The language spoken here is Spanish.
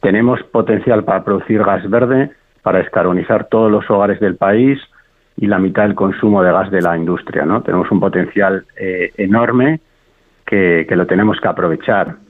tenemos potencial para producir gas verde, para descarbonizar todos los hogares del país y la mitad del consumo de gas de la industria, ¿no? Tenemos un potencial enorme que lo tenemos que aprovechar.